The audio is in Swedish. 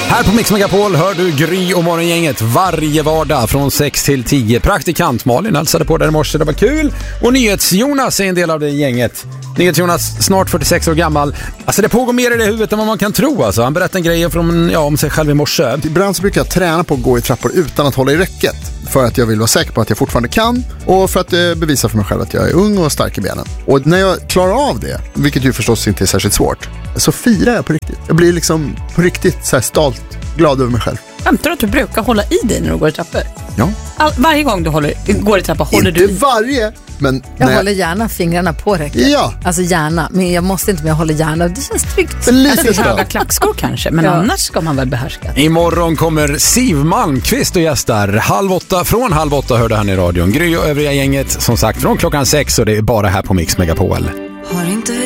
Här på Mix Megapol hör du Gry och Morgongänget varje vardag från 6 till 10. Praktikant Malin hälsade på där i morse, det var kul. Och NyhetsJonas är en del av det gänget. NyhetsJonas, snart 46 år gammal. Alltså det pågår mer i det huvudet än vad man kan tro. Alltså. Han berättade en grej om sig själv i morse. Ibland så brukar jag träna på att gå i trappor utan att hålla i räcket. För att jag vill vara säker på att jag fortfarande kan. Och för att bevisa för mig själv att jag är ung och stark i benen. Och när jag klarar av det, vilket ju förstås inte är särskilt svårt, så firar jag på riktigt. Jag blir liksom på riktigt så här stolt, glad över mig själv. Skämtar du att du brukar hålla i dig när du går i trappor? Ja. Varje gång du går i trappor håller inte du... Inte varje, men... Jag håller gärna fingrarna på räcket. Ja. Alltså gärna, men jag måste inte, men jag håller gärna. Det känns tryggt. Alltså höga klackskor kanske, men annars ska man väl behärska. Imorgon kommer Siv Malmqvist och gästar. 7:30, från 7:30 hörde han i radion. Gry och övriga gänget, som sagt, från klockan 6, och det är bara här på Mix Megapol. Har inte